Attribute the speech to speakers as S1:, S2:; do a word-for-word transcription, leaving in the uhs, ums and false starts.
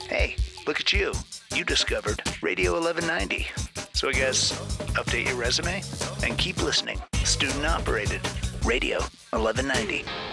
S1: Hey, look at you. You discovered Radio eleven ninety. So I guess update your resume and keep listening. Student operated. Radio eleven ninety.